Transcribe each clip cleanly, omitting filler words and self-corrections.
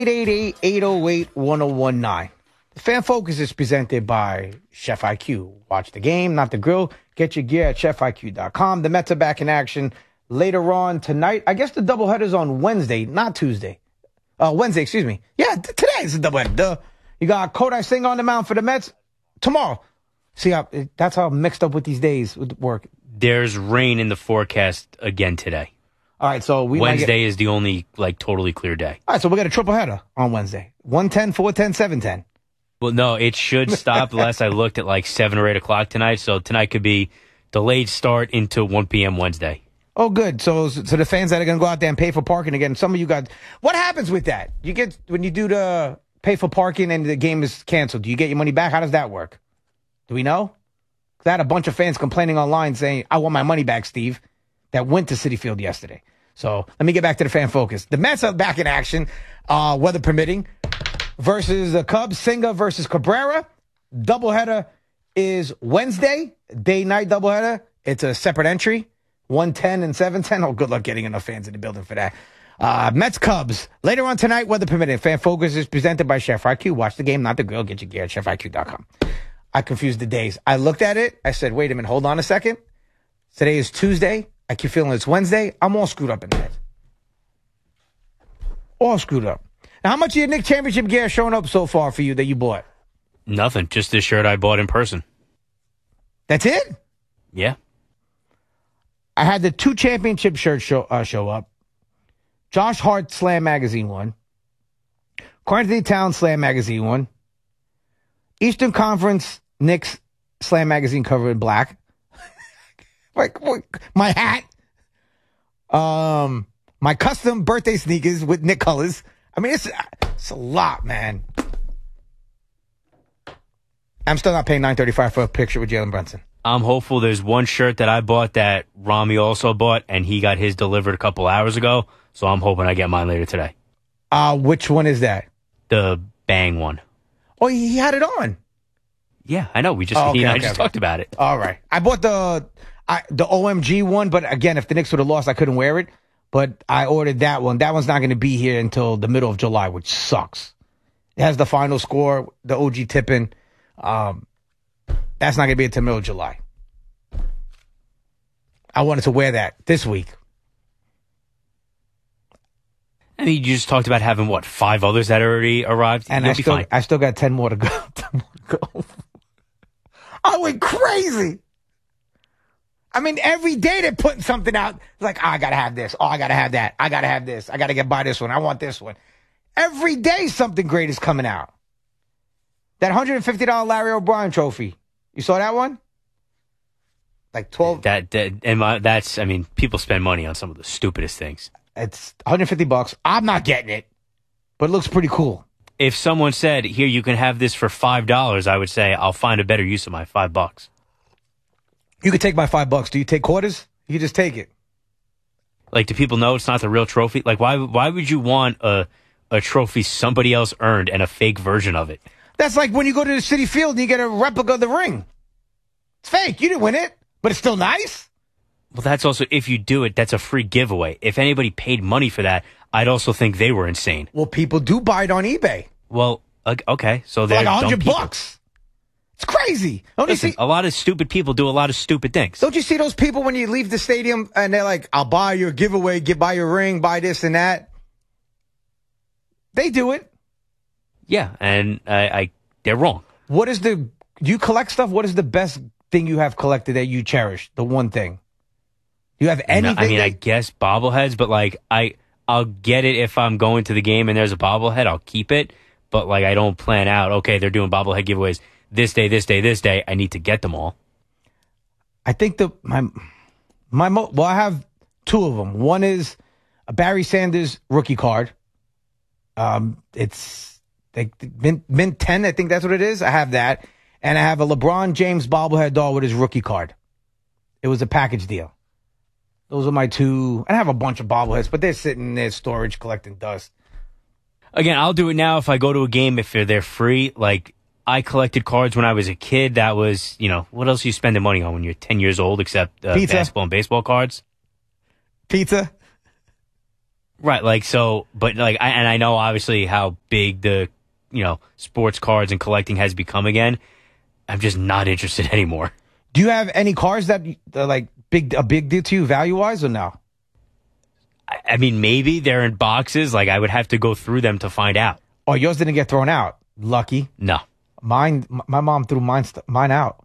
888-808-1019. The Fan Focus is presented by Chef IQ. Watch the game, not the grill. Get your gear at chefiq.com. The Mets are back in action later on tonight. I guess the doubleheader's on Wednesday, not Tuesday. Wednesday, excuse me. Yeah, today is the doubleheader. Duh. You got Kodai Singh on the mound for the Mets tomorrow. See, that's how I'm mixed up with these days with work. There's rain in the forecast again today. All right, so Wednesday is the only totally clear day. All right, so we got a triple header on Wednesday. 1:10, 4:10, 7:10. Well, no, it should stop. Last I looked at 7 or 8 o'clock tonight. So tonight could be delayed start into 1 p.m. Wednesday. Oh, good. So the fans that are going to go out there and pay for parking again, some of you got, what happens with that? You get, when you do the pay for parking and the game is canceled, do you get your money back? How does that work? Do we know? 'Cause I had a bunch of fans complaining online saying, I want my money back, Steve, that went to Citi Field yesterday. So let me get back to the Fan Focus. The Mets are back in action, weather permitting, versus the Cubs. Senga versus Cabrera. Doubleheader is Wednesday, day-night doubleheader. It's a separate entry, 1:10 and 7:10. Oh, good luck getting enough fans in the building for that. Mets Cubs later on tonight, weather permitting. Fan Focus is presented by Chef IQ. Watch the game, not the grill. Get your gear at chefiq.com. I confused the days. I looked at it. I said, wait a minute, hold on a second. Today is Tuesday. I keep feeling it's Wednesday. I'm all screwed up in that. All screwed up. Now, how much of your Nick Championship gear has shown up so far for you that you bought? Nothing. Just this shirt I bought in person. That's it? Yeah. I had the 2 championship shirts show up. Josh Hart Slam Magazine one. Quantity Town Slam Magazine one. Eastern Conference Knicks Slam Magazine cover in black. My hat. My custom birthday sneakers with Nick colors. I mean, it's a lot, man. I'm still not paying $9.35 for a picture with Jalen Brunson. I'm hopeful. There's one shirt that I bought that Rami also bought, and he got his delivered a couple hours ago. So I'm hoping I get mine later today. Which one is that? The Bang one. Oh, he had it on. Yeah, I know. I just talked about it. All right. I bought the OMG one, but again, if the Knicks would have lost, I couldn't wear it. But I ordered that one. That one's not going to be here until the middle of July, which sucks. It has the final score, the OG Tippin. That's not going to be until the middle of July. I wanted to wear that this week. I mean, you just talked about having, 5 others that already arrived? And I still got 10 more to go. 10 more to go. I went crazy. I mean, every day they're putting something out. It's like, I got to have this. Oh, I got to have that. I got to have this. I got to buy this one. I want this one. Every day something great is coming out. That $150 Larry O'Brien trophy. You saw that one? Like 12. People spend money on some of the stupidest things. It's $150. I'm not getting it, but it looks pretty cool. If someone said, here, you can have this for $5, I would say, I'll find a better use of my $5. You could take my $5. Do you take quarters? You just take it. Do people know it's not the real trophy? Why would you want a trophy somebody else earned and a fake version of it? That's like when you go to the Citi Field and you get a replica of the ring. It's fake. You didn't win it, but it's still nice. Well, that's also, if you do it, that's a free giveaway. If anybody paid money for that, I'd also think they were insane. Well, people do buy it on eBay. Well, okay. So they're like $100. It's crazy. A lot of stupid people do a lot of stupid things. Don't you see those people when you leave the stadium and they're like, I'll buy your giveaway, buy your ring, buy this and that? They do it. Yeah, and they're wrong. Do you collect stuff? What is the best thing you have collected that you cherish? The one thing. Do you have anything? I guess bobbleheads, but I'll get it if I'm going to the game and there's a bobblehead, I'll keep it. But I don't plan out, okay, they're doing bobblehead giveaways this day, this day, this day. I need to get them all. I think I have 2 of them. One is a Barry Sanders rookie card. It's mint 10, I think that's what it is. I have that. And I have a LeBron James bobblehead doll with his rookie card. It was a package deal. Those are my 2. I have a bunch of bobbleheads, but they're sitting in their storage collecting dust. Again, I'll do it now if I go to a game, if they're free. I collected cards when I was a kid. That was, what else are you spending money on when you're 10 years old except basketball and baseball cards? Pizza? Right, like so, but like, I know obviously how big the sports cards and collecting has become again. I'm just not interested anymore. Do you have any cars that are like a big deal to you value wise or no? I mean, maybe they're in boxes. Like I would have to go through them to find out. Oh, yours didn't get thrown out. Lucky. No, mine. My mom threw mine out.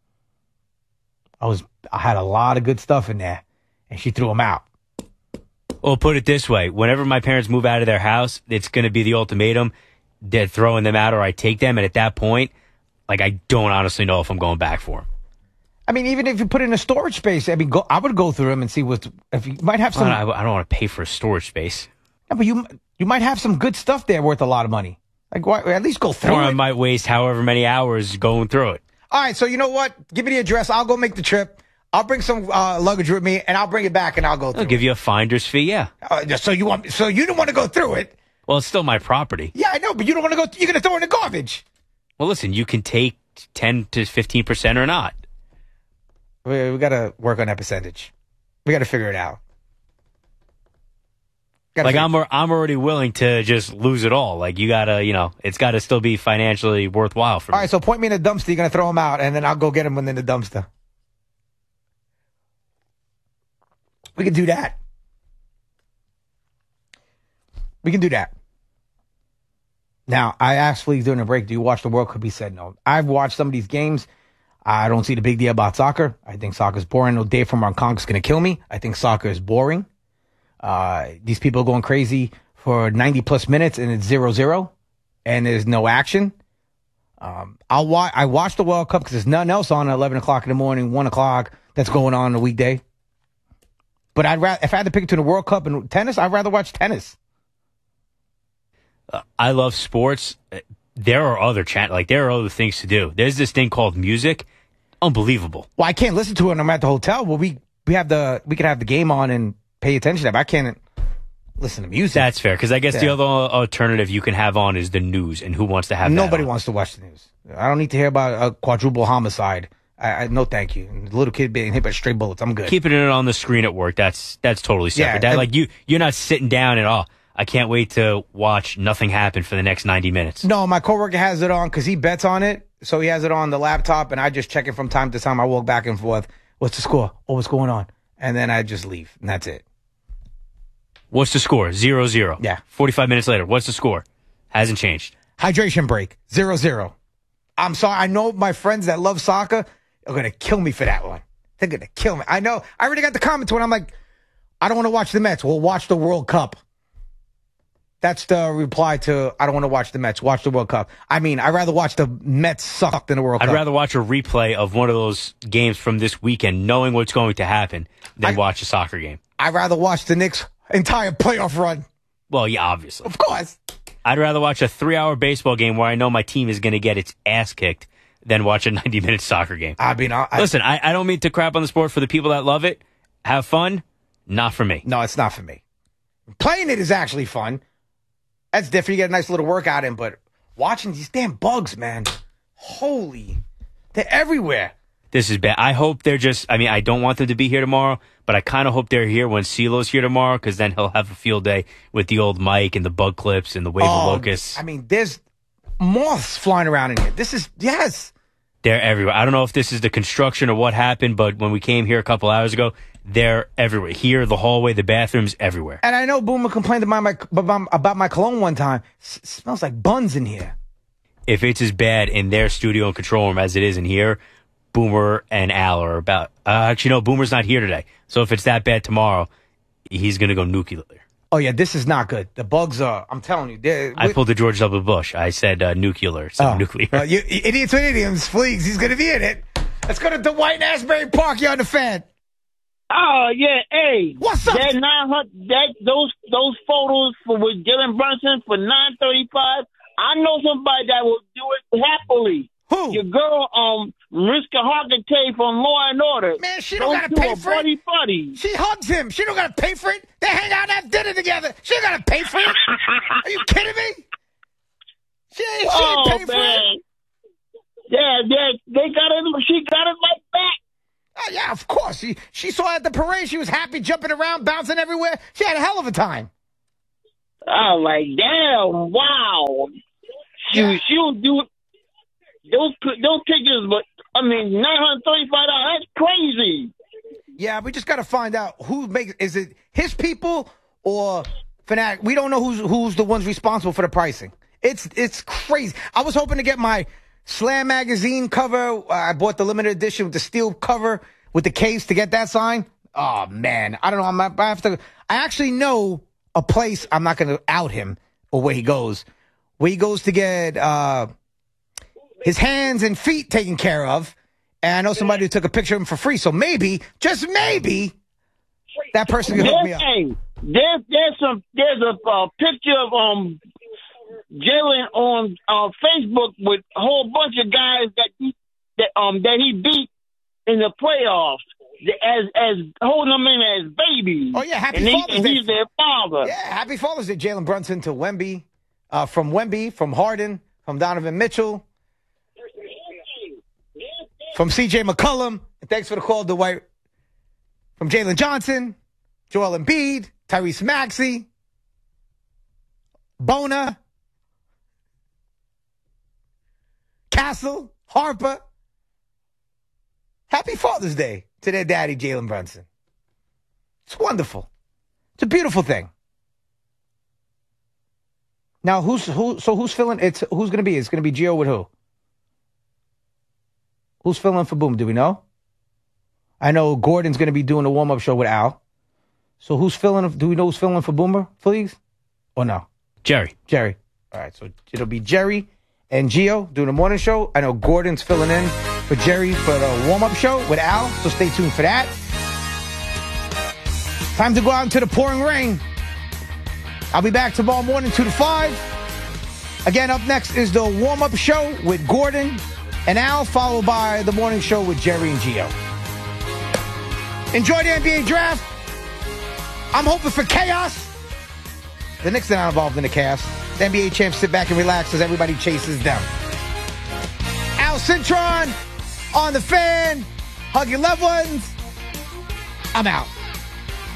I had a lot of good stuff in there, and she threw them out. Well, put it this way: whenever my parents move out of their house, it's going to be the ultimatum. They're throwing them out, or I take them, and at that point, like I don't honestly know if I'm going back for them. I mean, even if you put it in a storage space, I mean, I would go through them and see if you might have some. I don't want to pay for a storage space. Yeah, but you might have some good stuff there worth a lot of money. Like, why, at least go through it. Or I might waste however many hours going through it. All right, so you know what? Give me the address. I'll go make the trip. I'll bring some luggage with me, and I'll bring it back, and I'll go through. I'll give you a finder's fee, yeah. So you don't want to go through it? Well, it's still my property. Yeah, I know, but you don't want to go. You're going to throw it in the garbage. Well, listen, you can take 10 to 15% or not. We got to work on that percentage. We got to figure it out. I'm already willing to just lose it all. Like you gotta, it's got to still be financially worthwhile for me. All right, so point me in a dumpster. You're going to throw them out, and then I'll go get them within the dumpster. We can do that. We can do that. Now, I asked Fleeks during the break, do you watch the World Cup? He said no. I've watched some of these games. I don't see the big deal about soccer. I think soccer is boring. No, Dave from Hong is going to kill me. I think soccer is boring. These people are going crazy for 90-plus minutes, and it's 0-0, and there's no action. I watch the World Cup because there's nothing else on at 11 o'clock in the morning, 1 o'clock that's going on a weekday. But if I had to pick between the World Cup and tennis, I'd rather watch tennis. I love sports. There are other there are other things to do. There's this thing called music. Unbelievable. Well, I can't listen to it when I'm at the hotel. Well, we could have the game on and pay attention to it. But I can't listen to music. That's fair, because I guess the other alternative you can have on is the news, and who wants to have Nobody that on? wants to watch the news. I don't need to hear about a quadruple homicide. No, thank you. The little kid being hit by stray bullets. I'm good. Keeping it on the screen at work, that's totally separate. Yeah, you're not sitting down at all. I can't wait to watch nothing happen for the next 90 minutes. No, my coworker has it on because he bets on it. So he has it on the laptop, and I just check it from time to time. I walk back and forth. What's the score? Oh, what's going on? And then I just leave, and that's it. What's the score? 0-0. Yeah. 45 minutes later, what's the score? Hasn't changed. Hydration break. 0-0. I'm sorry. I know my friends that love soccer are going to kill me for that one. They're going to kill me. I know. I already got the comments when I'm like, I don't want to watch the Mets. Well, watch the World Cup. That's the reply to, I don't want to watch the Mets. Watch the World Cup. I mean, I'd rather watch the Mets suck than the World Cup. I'd rather watch a replay of one of those games from this weekend, knowing what's going to happen, than watch a soccer game. I'd rather watch the Knicks' entire playoff run. Well, yeah, obviously. Of course. I'd rather watch a 3-hour baseball game where I know my team is going to get its ass kicked than watch a 90-minute soccer game. I mean, listen, I don't mean to crap on the sport. For the people that love it, have fun. Not for me. No, it's not for me. Playing it is actually fun. That's different. You get a nice little workout in, but watching these damn bugs, man. Holy. They're everywhere. This is bad. I hope they're I don't want them to be here tomorrow, but I kind of hope they're here when CeeLo's here tomorrow, because then he'll have a field day with the old mic and the bug clips and the wave of locusts. I mean, there's moths flying around in here. Yes. They're everywhere. I don't know if this is the construction or what happened, but when we came here a couple hours ago, they're everywhere. Here, the hallway, the bathrooms, everywhere. And I know Boomer complained about my cologne one time. It smells like buns in here. If it's as bad in their studio and control room as it is in here, Boomer and Al are about... actually, no, Boomer's not here today. So if it's that bad tomorrow, he's going to go nuclear. Oh, yeah, this is not good. The bugs are... I'm telling you. I pulled the George W. Bush. I said nuclear, nuclear. You idiots with idioms, Fleeks. He's going to be in it. Let's go to Dwight in Asbury Park. You're on the Fan. Oh yeah, hey. What's up? That 900, those photos with Dylan Brunson for $935. I know somebody that will do it happily. Who? Your girl, Mariska Hargitay from Law and Order. Man, she don't gotta pay for it. Buddy. She hugs him. She don't gotta pay for it. They hang out and have dinner together. She don't gotta pay for it. Are you kidding me? She ain't pay for it. Yeah, they got it. She got it like that. Oh, yeah, of course. She saw her at the parade. She was happy, jumping around, bouncing everywhere. She had a hell of a time. I was like, damn, wow. She'll do those tickets, but I mean, $935. That's crazy. Yeah, we just got to find out is it his people or Fanatic? We don't know who's the ones responsible for the pricing. It's crazy. I was hoping to get my Slam magazine cover. I bought the limited edition with the steel cover with the case to get that sign. Oh man, I don't know. I actually know a place. I'm not going to out him or where he goes to get his hands and feet taken care of. And I know somebody who took a picture of him for free. So maybe, just maybe, that person can hook me up. There's a picture of Jalen on Facebook with a whole bunch of guys that he beat in the playoffs as holding them in as babies. Oh yeah, Happy Father's Day. He's their father. Yeah, Happy Father's Day, Jalen Brunson to Wemby, from Harden, from Donovan Mitchell. From C.J. McCollum, and thanks for the call, Dwight. From Jalen Johnson, Joel Embiid, Tyrese Maxey, Bona, Castle, Harper. Happy Father's Day to their daddy, Jalen Brunson. It's wonderful. It's a beautiful thing. Now, who's filling? Who's going to be? It's going to be Gio with who? Who's filling for Boom? Do we know? I know Gordon's going to be doing a warm-up show with Al. So who's filling? Do we know who's filling for Boomer, please? Or no? Jerry. All right, so it'll be Jerry and Gio doing the morning show. I know Gordon's filling in for Jerry for the warm-up show with Al, so stay tuned for that. Time to go out into the pouring rain. I'll be back tomorrow morning, 2 to 5. Again, up next is the warm-up show with Gordon and Al, followed by the morning show with Jerry and Gio. Enjoy the NBA draft. I'm hoping for chaos. The Knicks are not involved in the chaos. The NBA champs sit back and relax as everybody chases them. Al Cintron on the Fan. Hug your loved ones. I'm out.